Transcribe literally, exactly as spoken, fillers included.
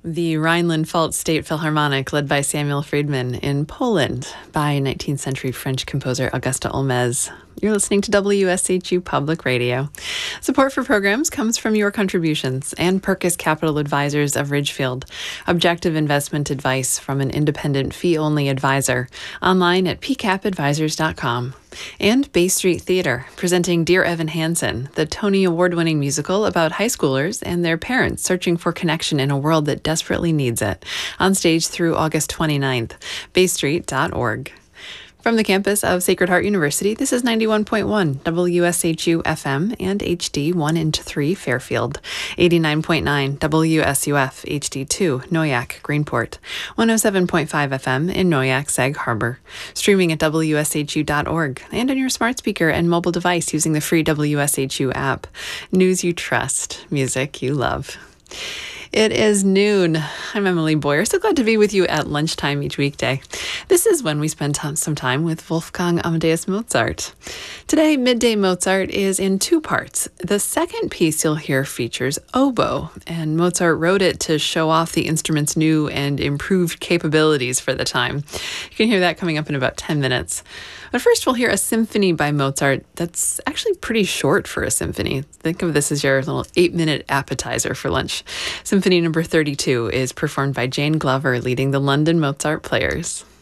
The Rhineland-Pfalz State Philharmonic, led by Samuel Friedman, in Poland by nineteenth century French composer Auguste Olmez. You're listening to W S H U Public Radio. Support for programs comes from your contributions and Perkis Capital Advisors of Ridgefield. Objective investment advice from an independent fee-only advisor. Online at p cap advisors dot com. And Bay Street Theater, presenting Dear Evan Hansen, the Tony Award-winning musical about high schoolers and their parents searching for connection in a world that desperately needs it. On stage through August twenty-ninth. bay street dot org. From the campus of Sacred Heart University, this is ninety-one point one W S H U F M and H D one into three Fairfield, eighty-nine point nine W S U F H D two Noyak Greenport, one oh seven point five F M in Noyak Sag Harbor, streaming at W S H U dot org and on your smart speaker and mobile device using the free W S H U app. News you trust, music you love. It is noon. I'm Emily Boyer. So glad to be with you at lunchtime each weekday. This is when we spend t- some time with Wolfgang Amadeus Mozart. Today, Midday Mozart is in two parts. The second piece you'll hear features oboe, and Mozart wrote it to show off the instrument's new and improved capabilities for the time. You can hear that coming up in about ten minutes. But first, we'll hear a symphony by Mozart that's actually pretty short for a symphony. Think of this as your little eight-minute appetizer for lunch. Symphony number thirty-two is performed by Jane Glover, leading the London Mozart Players.